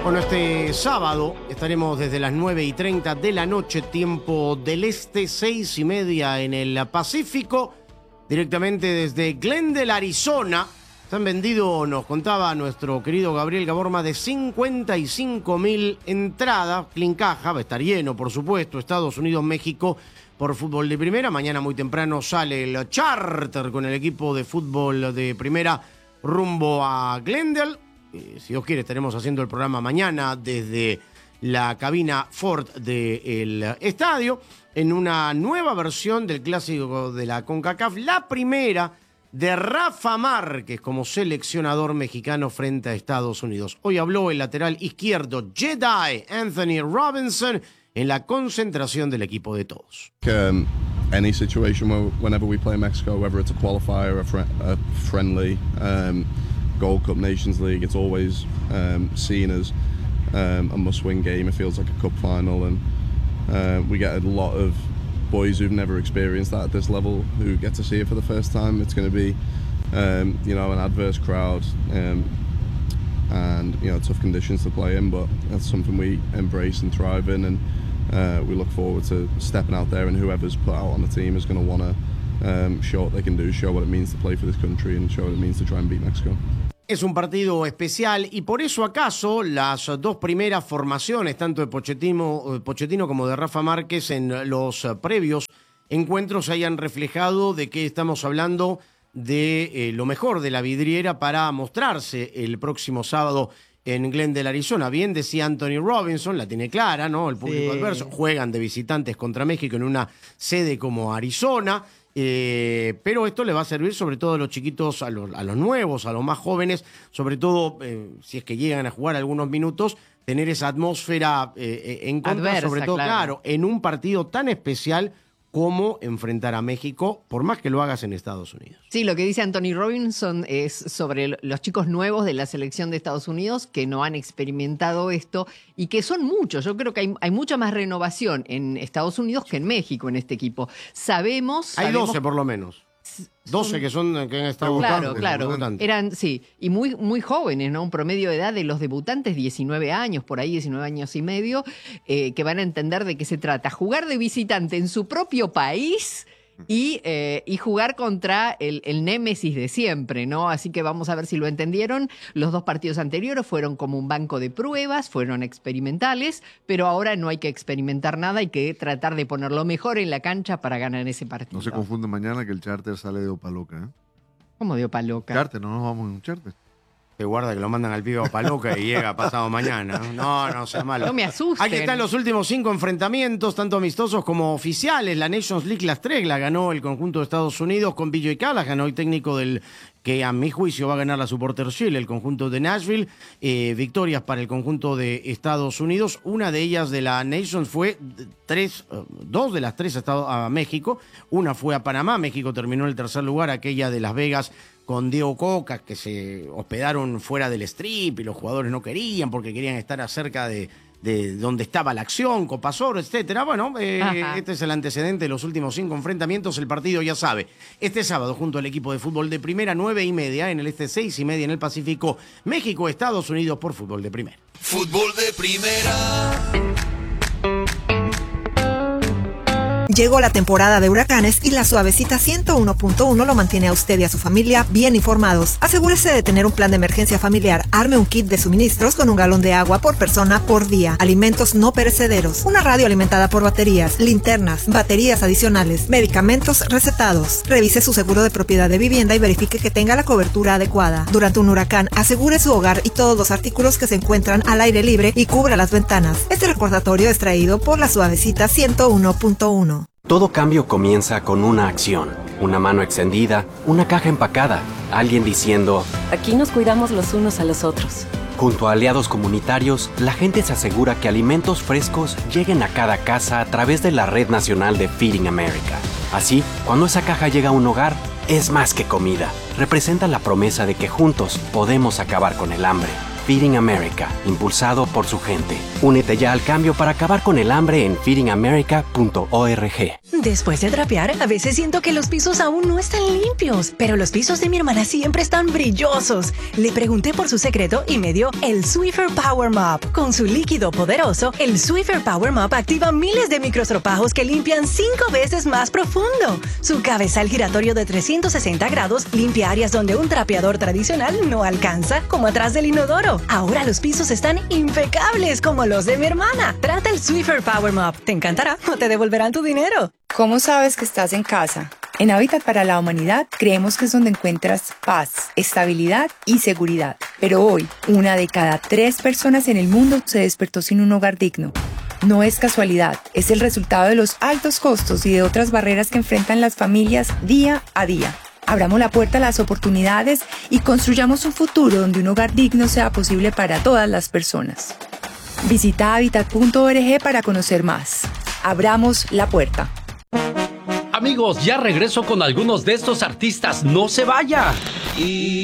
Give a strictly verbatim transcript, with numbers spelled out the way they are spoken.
Bueno, este sábado estaremos desde las nueve y treinta de la noche, tiempo del este, seis y media en el Pacífico, directamente desde Glendale, Arizona. Se han vendido, nos contaba nuestro querido Gabriel Gabor, más de cincuenta y cinco mil entradas. Clincaja va a estar lleno, por supuesto. Estados Unidos, México por fútbol de primera. Mañana muy temprano sale el charter con el equipo de fútbol de primera rumbo a Glendale. Si Dios quiere, estaremos haciendo el programa mañana desde la cabina Ford del estadio en una nueva versión del clásico de la CONCACAF, la primera de Rafa Márquez como seleccionador mexicano frente a Estados Unidos. Hoy habló el lateral izquierdo Jedi Anthony Robinson en la concentración del equipo de todos. Um, any situation where, whenever we play Mexico, whether it's a qualifier, a, fr- a friendly, um, Gold Cup, Nations League, it's always um, seen as um, a must-win game. It feels like a cup final, and uh, we get a lot of boys who've never experienced that at this level who get to see it for the first time. It's going to be, um, you know, an adverse crowd um, and, you know, tough conditions to play in, but that's something we embrace and thrive in, and uh, we look forward to stepping out there, and whoever's put out on the team is going to want to um, show what they can do, show what it means to play for this country, and show what it means to try and beat Mexico. Es un partido especial y por eso acaso las dos primeras formaciones, tanto de Pochettino, Pochettino como de Rafa Márquez en los previos encuentros, hayan reflejado de que estamos hablando de eh, lo mejor de la vidriera para mostrarse el próximo sábado en Glendale, Arizona. Bien decía Anthony Robinson, la tiene clara, ¿no? El público sí. adverso. Juegan de visitantes contra México en una sede como Arizona. Eh, pero esto le va a servir sobre todo a los chiquitos, a los, a los nuevos, a los más jóvenes, sobre todo eh, si es que llegan a jugar algunos minutos, tener esa atmósfera eh, en contra, adversa, sobre todo, claro. claro, en un partido tan especial como enfrentar a México, por más que lo hagas en Estados Unidos. Sí, lo que dice Anthony Robinson es sobre los chicos nuevos de la selección de Estados Unidos que no han experimentado esto y que son muchos. Yo creo que hay, hay mucha más renovación en Estados Unidos que en México en este equipo. Sabemos... Hay sabemos, doce por lo menos. doce son, que son que han estado claro, claro, claro. Eran, sí, y muy, muy jóvenes, ¿no? Un promedio de edad de los debutantes, diecinueve años, por ahí diecinueve años y medio, eh, que van a entender de qué se trata. Jugar de visitante en su propio país y, eh, y jugar contra el, el némesis de siempre, ¿no? Así que vamos a ver si lo entendieron. Los dos partidos anteriores fueron como un banco de pruebas, fueron experimentales, pero ahora no hay que experimentar nada, hay que tratar de poner lo mejor en la cancha para ganar ese partido. No se confunde mañana que el charter sale de Opaloca, ¿eh? ¿Cómo de Opaloca? Charter, no nos vamos en un charter. Te guarda que lo mandan al pibe a Opaloca y llega pasado mañana. No, no sea malo. No me asusten. Aquí están los últimos cinco enfrentamientos, tanto amistosos como oficiales. La Nations League, las tres la ganó el conjunto de Estados Unidos con B J Callas, ganó el técnico del que a mi juicio va a ganar la Supporter Shield, el conjunto de Nashville. Eh, victorias para el conjunto de Estados Unidos. Una de ellas de la Nations fue tres, dos de las tres a, a México. Una fue a Panamá. México terminó en el tercer lugar, aquella de Las Vegas con Diego Coca, que se hospedaron fuera del strip y los jugadores no querían porque querían estar acerca de, de donde estaba la acción, Copa Oro, etcétera. Bueno, eh, este es el antecedente de los últimos cinco enfrentamientos. El partido, ya sabe, este sábado junto al equipo de fútbol de primera, nueve y media, en el este seis y media en el Pacífico, México, Estados Unidos por fútbol de primera. Fútbol de primera. Llegó la temporada de huracanes y la Suavecita ciento uno punto uno lo mantiene a usted y a su familia bien informados. Asegúrese de tener un plan de emergencia familiar. Arme un kit de suministros con un galón de agua por persona por día. Alimentos no perecederos. Una radio alimentada por baterías, linternas, baterías adicionales, medicamentos recetados. Revise su seguro de propiedad de vivienda y verifique que tenga la cobertura adecuada. Durante un huracán, asegure su hogar y todos los artículos que se encuentran al aire libre y cubra las ventanas. Este recordatorio es traído por la Suavecita ciento uno punto uno. Todo cambio comienza con una acción, una mano extendida, una caja empacada, alguien diciendo: aquí nos cuidamos los unos a los otros. Junto a aliados comunitarios, la gente se asegura que alimentos frescos lleguen a cada casa a través de la Red Nacional de Feeding America. Así, cuando esa caja llega a un hogar, es más que comida. Representa la promesa de que juntos podemos acabar con el hambre. Feeding America, impulsado por su gente. Únete ya al cambio para acabar con el hambre en feeding america punto org. Después de trapear, a veces siento que los pisos aún no están limpios, pero los pisos de mi hermana siempre están brillosos. Le pregunté por su secreto y me dio el Swiffer Power Mop. Con su líquido poderoso, el Swiffer Power Mop activa miles de microestropajos que limpian cinco veces más profundo. Su cabezal giratorio de trescientos sesenta grados limpia áreas donde un trapeador tradicional no alcanza, como atrás del inodoro. Ahora los pisos están impecables como los de mi hermana. Trata el Swiffer Power Mop. Te encantará o te devolverán tu dinero. ¿Cómo sabes que estás en casa? En Hábitat para la Humanidad creemos que es donde encuentras paz, estabilidad y seguridad. Pero hoy, una de cada tres personas en el mundo se despertó sin un hogar digno. No es casualidad, es el resultado de los altos costos y de otras barreras que enfrentan las familias día a día. Abramos la puerta a las oportunidades y construyamos un futuro donde un hogar digno sea posible para todas las personas. Visita hábitat punto org para conocer más. Abramos la puerta. Amigos, ya regreso con algunos de estos artistas. ¡No se vaya! Y